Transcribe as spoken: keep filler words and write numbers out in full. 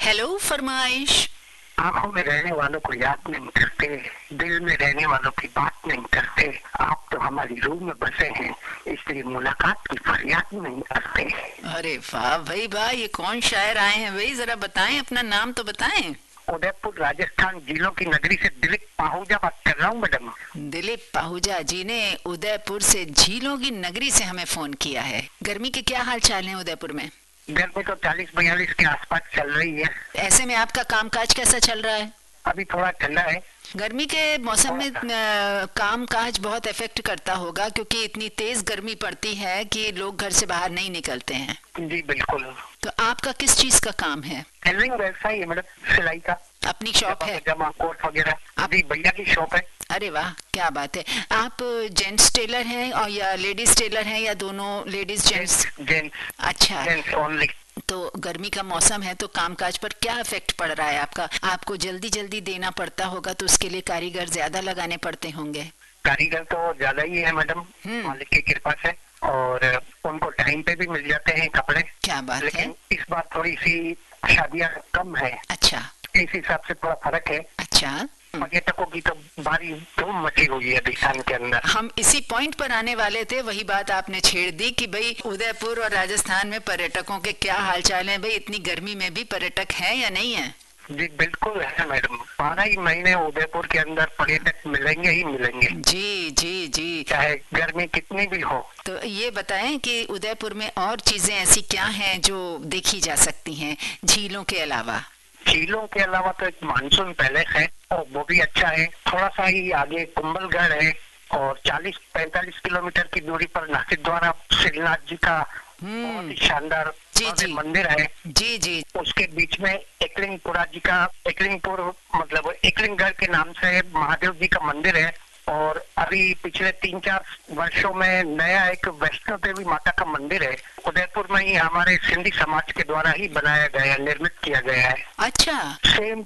Hello फरमाइश। आंखों में रहने वालों को याद नहीं करते, दिल में रहने वालों की बात नहीं करते। आप तो हमारी रूह में बसे हैं, इसलिए मुलाकात की फरियाद नहीं करते। अरे वाह भाई वाह, ये कौन शायर आए हैं भाई, जरा बताएं, अपना नाम तो बताएं। उदयपुर राजस्थान जिलों की नगरी से दिलीप पाहुजा बात कर रहा हूँ मैडम। दिलीप पाहुजा जी ने उदयपुर से झीलों की नगरी से हमें फोन किया है। गर्मी के क्या हाल चाल हैं उदयपुर में? गर्मी तो चालीस बयालीस के आसपास चल रही है। ऐसे में आपका कामकाज कैसा चल रहा है? अभी थोड़ा ठंडा है। गर्मी के मौसम में अ, काम काज बहुत इफेक्ट करता होगा, क्योंकि इतनी तेज गर्मी पड़ती है कि लोग घर से बाहर नहीं निकलते हैं। जी बिल्कुल। तो आपका किस चीज का काम है? टेलरिंग व्यवसाय है मैडम, सिलाई का। अपनी शॉप है? जमा कोट वगैरह। अभी भैया की शॉप है। अरे वाह, क्या बात है। आप जेंट्स टेलर हैं और या लेडीज टेलर हैं, या दोनों? Ladies gents? जेंट्स। अच्छा। Gents only. तो गर्मी का मौसम है, तो कामकाज पर क्या इफेक्ट पड़ रहा है आपका? आपको जल्दी जल्दी देना पड़ता होगा, तो उसके लिए कारीगर ज्यादा लगाने पड़ते होंगे। कारीगर तो ज्यादा ही है मैडम, मालिक की कृपा से, और उनको टाइम पे भी मिल जाते हैं कपड़े। क्या बात लेकिन है। इस बार थोड़ी सी शादियां कम है। अच्छा। इस हिसाब से थोड़ा फर्क है। अच्छा। पर्यटकों की तो भारी धूम मची हुई है दिशान के अंदर। हम इसी पॉइंट पर आने वाले थे, वही बात आपने छेड़ दी कि भाई उदयपुर और राजस्थान में पर्यटकों के क्या हालचाल हैं। भाई इतनी गर्मी में भी पर्यटक हैं या नहीं है? जी बिल्कुल है मैडम, बारह ही महीने उदयपुर के अंदर पर्यटक मिलेंगे ही मिलेंगे। जी जी जी। चाहे गर्मी कितनी भी हो। तो ये बताएं कि उदयपुर में और चीजें ऐसी क्या हैं जो देखी जा सकती हैं झीलों के अलावा? झीलों के अलावा तो एक मानसून पैलेस है और वो भी अच्छा है। थोड़ा सा ही आगे कुंभलगढ़ है, और चालीस पैंतालीस किलोमीटर की दूरी पर नासिक द्वारा श्रीनाथ जी का बहुत ही शानदार जी जी मंदिर है। जी जी। उसके बीच में एकलिंगपुरा जी का, एकलिंगपुर मतलब एकलिंगगढ़ के नाम से महादेव जी का मंदिर है। और अभी पिछले तीन चार वर्षों में नया एक वैष्णो देवी माता का मंदिर है, उदयपुर में ही हमारे सिंधी समाज के द्वारा ही बनाया गया, निर्मित किया गया है। अच्छा। सेम